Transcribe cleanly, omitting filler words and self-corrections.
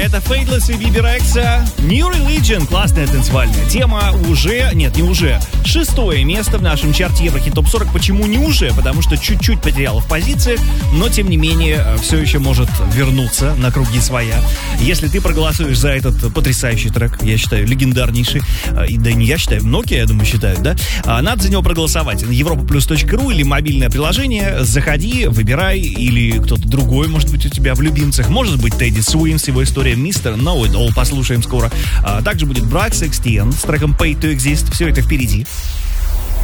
это Faithless и Bieber Rexha. New Religion, классная танцевальная тема, шестое место в нашем чарте Еврохит Топ 40. Почему не уже? Потому что чуть-чуть потеряла в позициях, но тем не менее все еще может вернуться на круги своя. Если ты проголосуешь за этот потрясающий трек, я считаю, легендарнейший, и да не я считаю, многие, я думаю, считают, да, надо за него проголосовать. На europaplus.ru или мобильное приложение, заходи, выбирай, или кто-то другой, может быть, у тебя в любимцах, может быть, Тедди Суинс, его история Mr. Know It All, послушаем скоро. Также будет Брак 16 с треком Pay to Exist, все это впереди.